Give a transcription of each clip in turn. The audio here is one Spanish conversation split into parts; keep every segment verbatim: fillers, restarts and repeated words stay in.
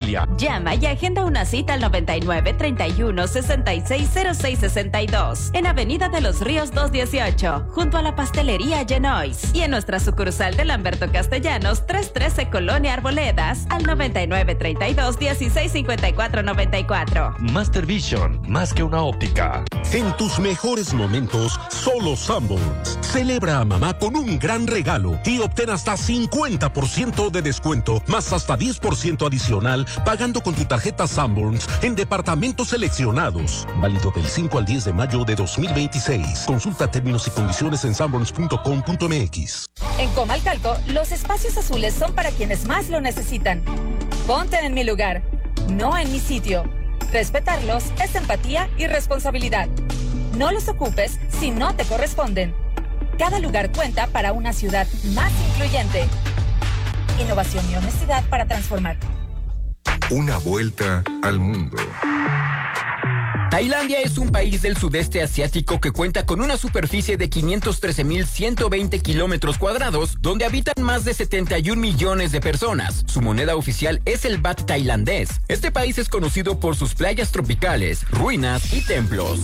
familia. Llama y agenda una cita al noventa y nueve, treinta y uno, sesenta y seis, cero seis sesenta y dos en Avenida de los Ríos doscientos dieciocho, junto a la pastelería Genois, y en nuestra sucursal de Lamberto Castellanos, trescientos trece Colonia Arboledas, al noventa y nueve, treinta y dos, dieciséis, cincuenta y cuatro, noventa y cuatro. Master Vision, más que una óptica. En tus mejores momentos, solo Sanborns. Celebra a mamá con un gran regalo y obtén hasta cincuenta por ciento de descuento, más hasta diez por ciento adicional, pagando con tu tarjeta Sanborns en departamentos seleccionados. Válido del cinco al diez de mayo de dos mil veintiséis. Consulta términos y condiciones en sanborns punto com punto m x. En Comalcalco, los espacios azules son para quienes más lo necesitan. Ponte en mi lugar, no en mi sitio. Respetarlos es empatía y responsabilidad. No los ocupes si no te corresponden. Cada lugar cuenta para una ciudad más incluyente. Innovación y honestidad para transformar. Una vuelta al mundo. Tailandia es un país del sudeste asiático que cuenta con una superficie de quinientos trece mil ciento veinte kilómetros cuadrados, donde habitan más de setenta y un millones de personas. Su moneda oficial es el baht tailandés. Este país es conocido por sus playas tropicales, ruinas y templos.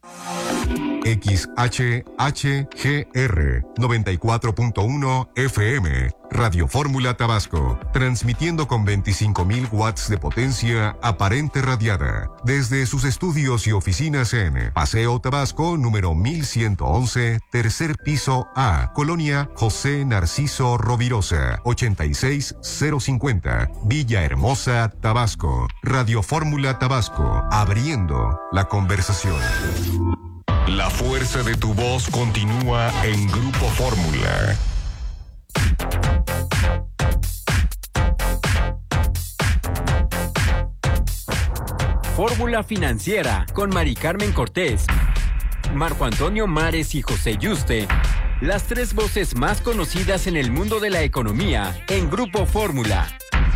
X H H G R noventa y cuatro punto uno F M, Radio Fórmula Tabasco, transmitiendo con veinticinco mil watts de potencia aparente radiada, desde sus estudios y oficinas en Paseo Tabasco, número mil ciento once, tercer piso A, Colonia José Narciso Rovirosa, ochenta y seis cero cincuenta, Villahermosa, Tabasco. Radio Fórmula Tabasco, abriendo la conversación. La fuerza de tu voz continúa en Grupo Fórmula. Fórmula Financiera con Mari Carmen Cortés, Marco Antonio Mares y José Yuste. Las tres voces más conocidas en el mundo de la economía en Grupo Fórmula.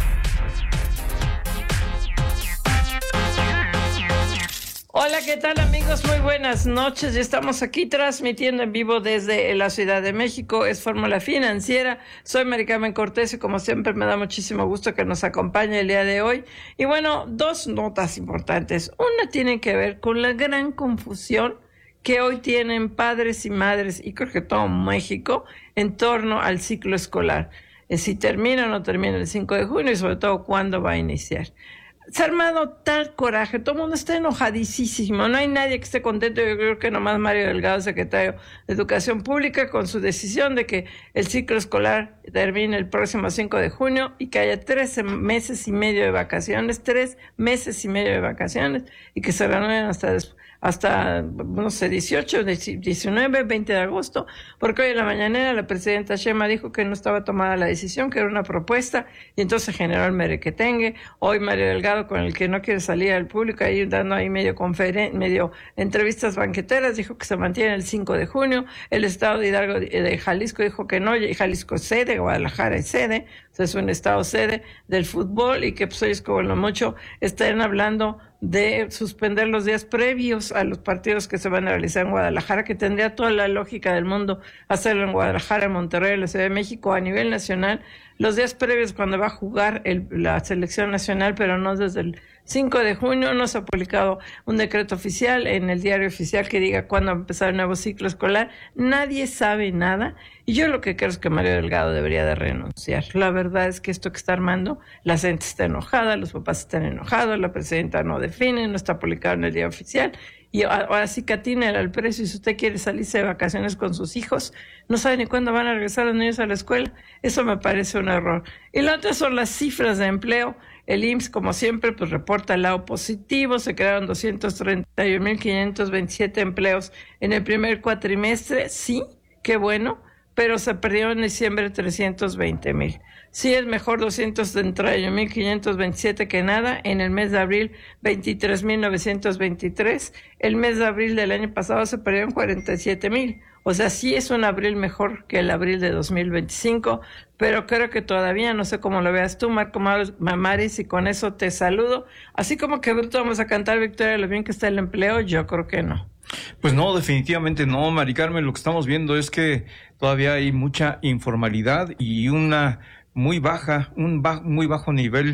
Hola, ¿qué tal amigos? Muy buenas noches. Ya estamos aquí transmitiendo en vivo desde la Ciudad de México. Es Fórmula Financiera. Soy Mari Carmen Cortés y como siempre me da muchísimo gusto que nos acompañe el día de hoy. Y bueno, dos notas importantes. Una tiene que ver con la gran confusión que hoy tienen padres y madres y creo que todo México en torno al ciclo escolar. Si termina o no termina el cinco de junio y sobre todo cuándo va a iniciar. Se ha armado tal coraje, todo el mundo está enojadísimo, no hay nadie que esté contento. Yo creo que nomás Mario Delgado, secretario de Educación Pública, con su decisión de que el ciclo escolar termine el próximo cinco de junio y que haya trece meses y medio de vacaciones, tres meses y medio de vacaciones y que se renueven hasta después. hasta, no sé, dieciocho, diecinueve, veinte de agosto, porque hoy en la mañanera la presidenta Sheinbaum dijo que no estaba tomada la decisión, que era una propuesta, y entonces generó el merequetengue. Hoy Mario Delgado, con el que no quiere salir al público, ahí dando ahí medio conferen- medio entrevistas banqueteras, dijo que se mantiene el cinco de junio. El estado de Hidalgo, de Jalisco, dijo que no, y Jalisco es sede, Guadalajara es sede, o sea, es un estado sede del fútbol, y que pues ellos como lo mucho están hablando de suspender los días previos a los partidos que se van a realizar en Guadalajara, que tendría toda la lógica del mundo hacerlo en Guadalajara, en Monterrey, en la Ciudad de México, a nivel nacional, los días previos cuando va a jugar el, la selección nacional, pero no desde el cinco de junio. No se ha publicado un decreto oficial en el diario oficial que diga cuándo va a empezar el nuevo ciclo escolar. Nadie sabe nada, y yo lo que creo es que Mario Delgado debería de renunciar. La verdad es que esto que está armando, la gente está enojada, los papás están enojados, la presidenta no define, no está publicado en el diario oficial, y ahora sí que atínele al precio. Si usted quiere salirse de vacaciones con sus hijos, no sabe ni cuándo van a regresar los niños a la escuela. Eso me parece un error. Y la otra son las cifras de empleo. El I M S S, como siempre, pues reporta el lado positivo. Se crearon doscientos treinta y un mil quinientos veintisiete empleos en el primer cuatrimestre. Sí, qué bueno, pero se perdieron en diciembre trescientos veinte mil. Sí es mejor doscientos treinta y un mil quinientos veintisiete que nada. En el mes de abril, veintitrés mil novecientos veintitrés. El mes de abril del año pasado se perdieron cuarenta y siete mil. O sea, sí es un abril mejor que el abril de dos mil veinticinco, pero creo que todavía, no sé cómo lo veas tú, Marco Maris, y con eso te saludo. Así como que bruto vamos a cantar victoria lo bien que está el empleo, yo creo que no. Pues no, definitivamente no, Mari Carmen. Lo que estamos viendo es que todavía hay mucha informalidad y una muy baja, un bajo, muy bajo nivel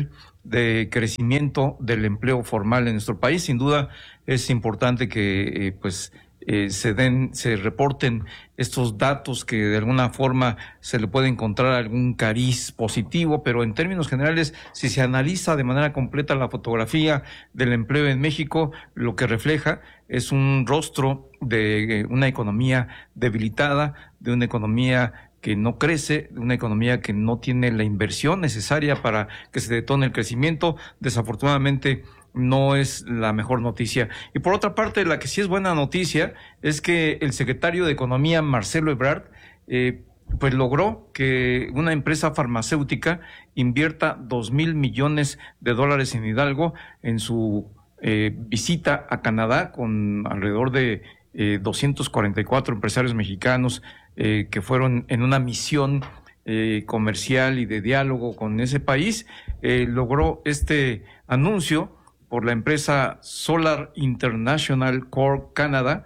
de crecimiento del empleo formal en nuestro país. Sin duda es importante que eh, pues eh, se den, se reporten estos datos, que de alguna forma se le puede encontrar algún cariz positivo, pero en términos generales, si se analiza de manera completa la fotografía del empleo en México, lo que refleja es un rostro de una economía debilitada, de una economía que no crece, una economía que no tiene la inversión necesaria para que se detone el crecimiento. Desafortunadamente no es la mejor noticia. Y por otra parte, la que sí es buena noticia es que el secretario de Economía, Marcelo Ebrard, eh, pues logró que una empresa farmacéutica invierta dos mil millones de dólares en Hidalgo en su eh, visita a Canadá, con alrededor de eh, doscientos cuarenta y cuatro empresarios mexicanos eh, que fueron en una misión eh, comercial y de diálogo con ese país. Eh, logró este anuncio por la empresa Solar International Corp Canada,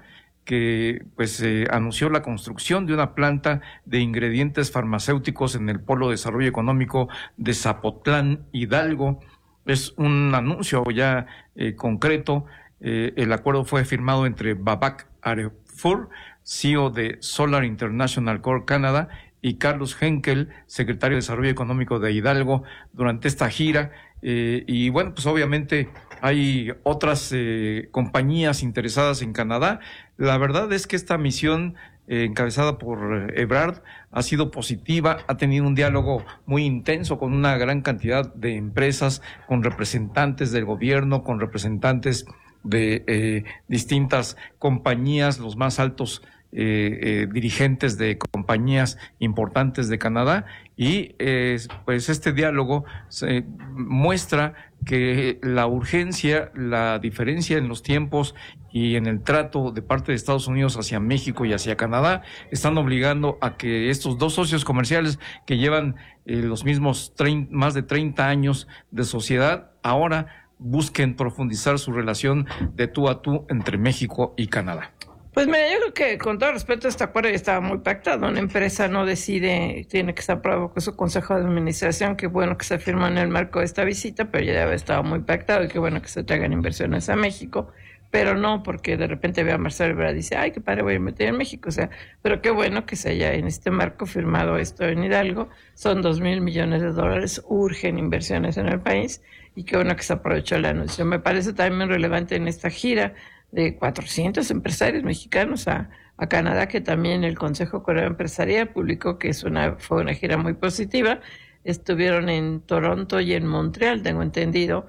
que pues eh, anunció la construcción de una planta de ingredientes farmacéuticos en el Polo de Desarrollo Económico de Zapotlán, Hidalgo. Es un anuncio ya eh, concreto. Eh, el acuerdo fue firmado entre Babak Arefur, C E O de Solar International Corp Canada, y Carlos Henkel, secretario de Desarrollo Económico de Hidalgo, durante esta gira. Eh, y bueno, pues obviamente hay otras eh, compañías interesadas en Canadá. La verdad es que esta misión eh, encabezada por Ebrard ha sido positiva, ha tenido un diálogo muy intenso con una gran cantidad de empresas, con representantes del gobierno, con representantes de eh, distintas compañías, los más altos Eh, eh, dirigentes de compañías importantes de Canadá, y eh, pues este diálogo se muestra que la urgencia, la diferencia en los tiempos y en el trato de parte de Estados Unidos hacia México y hacia Canadá están obligando a que estos dos socios comerciales que llevan eh, los mismos treinta, más de treinta años de sociedad, ahora busquen profundizar su relación de tú a tú entre México y Canadá. Pues mira, yo creo que con todo respeto este acuerdo ya estaba muy pactado. Una empresa no decide, tiene que estar aprobado con su consejo de administración. Qué bueno que se firmó en el marco de esta visita, pero ya había estado muy pactado, y qué bueno que se traigan inversiones a México, pero no porque de repente vea a Marcelo Ebrard y dice, ay, qué padre, voy a meter en México. O sea, pero qué bueno que se haya en este marco firmado esto en Hidalgo. Son dos mil millones de dólares, urgen inversiones en el país, y qué bueno que se aprovechó el anuncio. Me parece también relevante en esta gira de cuatrocientos empresarios mexicanos a, a Canadá, que también el Consejo Coreano Empresarial publicó que es una, fue una gira muy positiva. Estuvieron en Toronto y en Montreal, tengo entendido.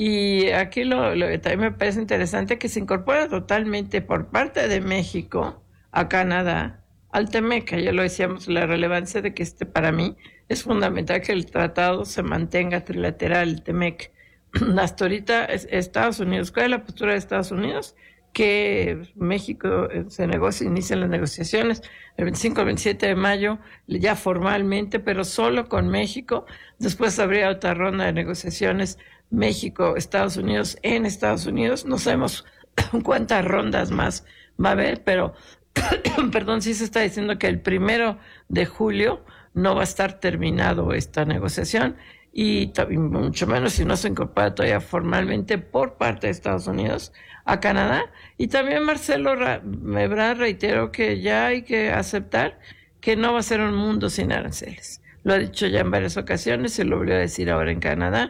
Y aquí lo, lo que también me parece interesante, que se incorpora totalmente por parte de México a Canadá al TEMEC. Ya lo decíamos, la relevancia de que este, para mí es fundamental que el tratado se mantenga trilateral, el TEMEC. Hasta ahorita es Estados Unidos. ¿Cuál es la postura de Estados Unidos? Que México se negocia, inician las negociaciones el veinticinco al veintisiete de mayo, ya formalmente, pero solo con México. Después habría otra ronda de negociaciones, México, Estados Unidos, en Estados Unidos. No sabemos cuántas rondas más va a haber, pero, perdón, sí se está diciendo que el primero de julio no va a estar terminado esta negociación, y mucho menos si no se incorpora todavía formalmente por parte de Estados Unidos a Canadá. Y también Marcelo Ebrard reiteró que ya hay que aceptar que no va a ser un mundo sin aranceles. Lo ha dicho ya en varias ocasiones, se lo volvió a decir ahora en Canadá,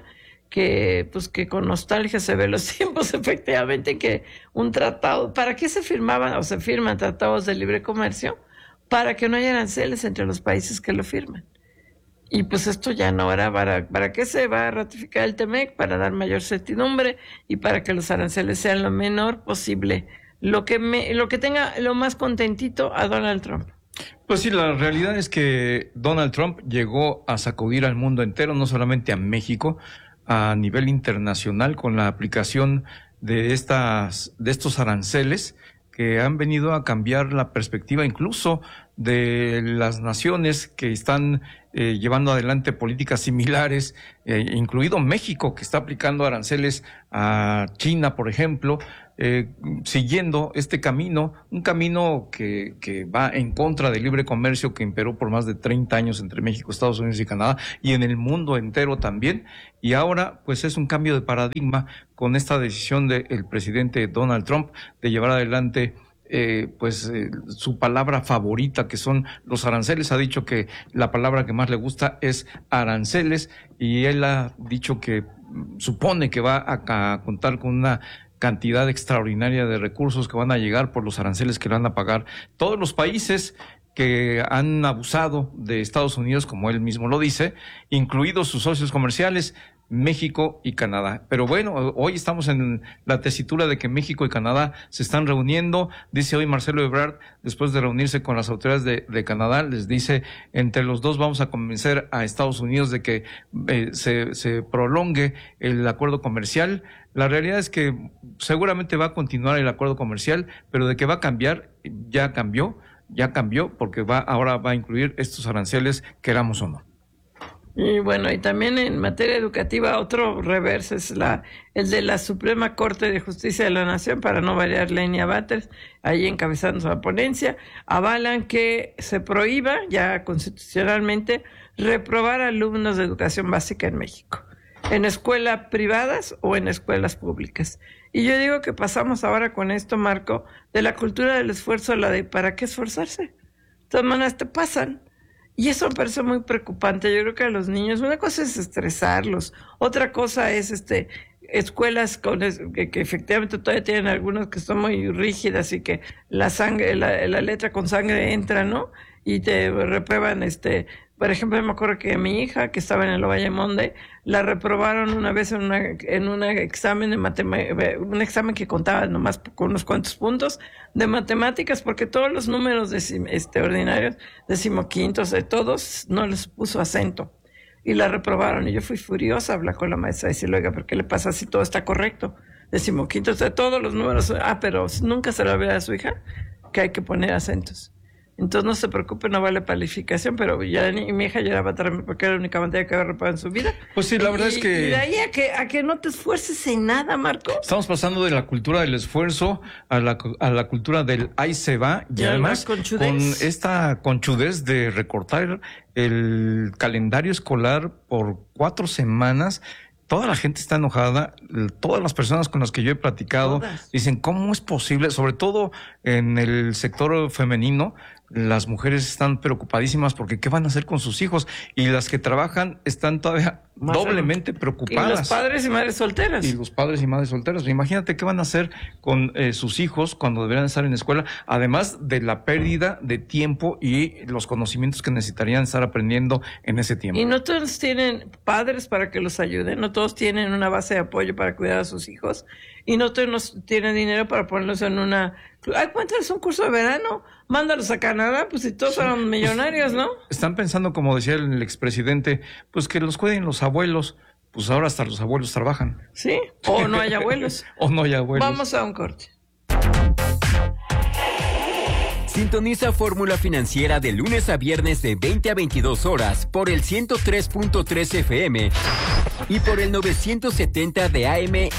que pues que con nostalgia se ve los tiempos, efectivamente, que un tratado, ¿para qué se firmaban o se firman tratados de libre comercio? Para que no haya aranceles entre los países que lo firman. Y pues esto ya no era para, ¿para qué se va a ratificar el TEMEC? Para dar mayor certidumbre y para que los aranceles sean lo menor posible. Lo que me, lo que tenga lo más contentito a Donald Trump. Pues sí, la realidad es que Donald Trump llegó a sacudir al mundo entero, no solamente a México, a nivel internacional, con la aplicación de estas, de estos aranceles que han venido a cambiar la perspectiva incluso de las naciones que están eh, llevando adelante políticas similares, eh, incluido México, que está aplicando aranceles a China, por ejemplo, eh, siguiendo este camino, un camino que, que va en contra del libre comercio que imperó por más de treinta años entre México, Estados Unidos y Canadá, y en el mundo entero también. Y ahora, pues es un cambio de paradigma con esta decisión del presidente Donald Trump de llevar adelante Eh, pues eh, su palabra favorita, que son los aranceles. Ha dicho que la palabra que más le gusta es aranceles, y él ha dicho que supone que va a, a contar con una cantidad extraordinaria de recursos que van a llegar por los aranceles que van a pagar todos los países que han abusado de Estados Unidos, como él mismo lo dice, incluidos sus socios comerciales, México y Canadá. Pero bueno, hoy estamos en la tesitura de que México y Canadá se están reuniendo. Dice hoy Marcelo Ebrard, después de reunirse con las autoridades de, de Canadá, les dice, entre los dos vamos a convencer a Estados Unidos de que eh, se, se prolongue el acuerdo comercial. La realidad es que seguramente va a continuar el acuerdo comercial, pero de que va a cambiar, ya cambió, ya cambió, porque va ahora va a incluir estos aranceles, queramos o no. Y bueno, y también en materia educativa, otro reverso es la, el de la Suprema Corte de Justicia de la Nación, para no variar, Lenia Batres, ahí encabezando la ponencia, avalan que se prohíba ya constitucionalmente reprobar alumnos de educación básica en México, en escuelas privadas o en escuelas públicas. Y yo digo que pasamos ahora con esto, Marco, de la cultura del esfuerzo a la de ¿para qué esforzarse? De todas maneras te pasan. Y eso me parece muy preocupante. Yo creo que a los niños, una cosa es estresarlos, otra cosa es este escuelas con que, que efectivamente todavía tienen algunos que son muy rígidas y que la sangre, la, la letra con sangre entra, ¿no? Y te reprueban, este, por ejemplo, me acuerdo que mi hija, que estaba en el Ovalle Monde, la reprobaron una vez en una, en un examen de matemáticas, un examen que contaba nomás con unos cuantos puntos de matemáticas, porque todos los números decim, este, ordinarios, decimoquintos, de todos, no les puso acento. Y la reprobaron, y yo fui furiosa a hablar con la maestra y decirle, oiga, ¿por qué le pasa si todo está correcto? Decimoquintos, de todos los números, ah, pero nunca se lo ve a su hija que hay que poner acentos. Entonces no se preocupe, no vale calificación, pero ya ni, mi hija lloraba también porque era la única materia que había reparado en su vida. Pues sí, la verdad y, es que... Y de ahí a que, a que no te esfuerces en nada, Marco. Estamos pasando de la cultura del esfuerzo a la, a la cultura del ahí se va, y ya además con esta conchudez de recortar el calendario escolar por cuatro semanas. Toda la gente está enojada, todas las personas con las que yo he platicado Todas. dicen, ¿cómo es posible? Sobre todo en el sector femenino, las mujeres están preocupadísimas porque ¿qué van a hacer con sus hijos? Y las que trabajan están todavía Más doblemente en... preocupadas. Y los padres y madres solteras. Y los padres y madres solteras. Imagínate qué van a hacer con eh, sus hijos cuando deberían estar en escuela, además de la pérdida de tiempo y los conocimientos que necesitarían estar aprendiendo en ese tiempo. Y no todos tienen padres para que los ayuden, no todos tienen una base de apoyo para cuidar a sus hijos, y no todos tienen dinero para ponerlos en una... Ay, cuéntales un curso de verano, mándalos a Canadá, pues si todos sí, fueron millonarios, ¿no? Están pensando, como decía el expresidente, pues que los cuiden los abuelos, pues ahora hasta los abuelos trabajan. Sí, o no hay abuelos. o no hay abuelos. Vamos a un corte. Sintoniza Fórmula Financiera de lunes a viernes de veinte a veintidós horas por el ciento tres punto tres F M y por el novecientos setenta de A M